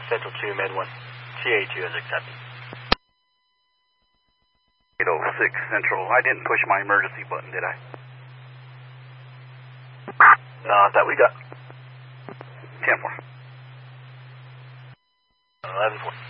Central 2, Med 1. TA2 is accepted. 806 Central. I didn't push my emergency button, did I? Not that we got. 10-4. 11-4.